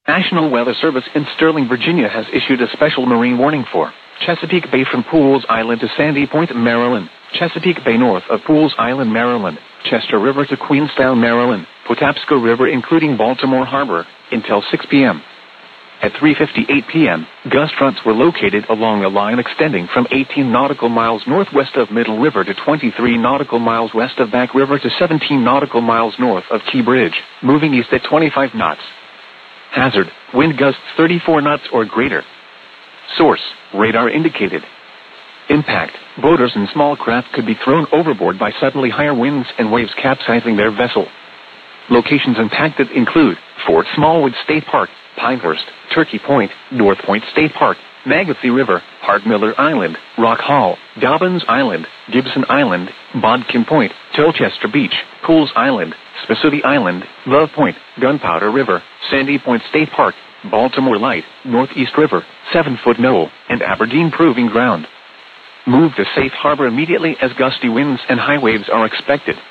National Weather Service in Sterling, Virginia has issued a special marine warning for Chesapeake Bay from Pools Island to Sandy Point, Maryland, Chesapeake Bay north of Pools Island, Maryland, Chester River to Queenstown, Maryland, Patapsco River including Baltimore Harbor, until 6 p.m. At 3:58 p.m., gust fronts were located along a line extending from 18 nautical miles northwest of Middle River to 23 nautical miles west of Back River to 17 nautical miles north of Key Bridge, moving east at 25 knots. Hazard, wind gusts 34 knots or greater. Source, radar indicated. Impact, boaters and small craft could be thrown overboard by suddenly higher winds and waves capsizing their vessel. Locations impacted include Fort Smallwood State Park, Pinehurst, Turkey Point, North Point State Park, Mangatee River, Hart Miller Island, Rock Hall, Dobbins Island, Gibson Island, Bodkin Point, Tilchester Beach, Pools Island, Spassuti Island, Love Point, Gunpowder River, Sandy Point State Park, Baltimore Light, Northeast River, 7-Foot Knoll, and Aberdeen Proving Ground. Move to safe harbor immediately as gusty winds and high waves are expected.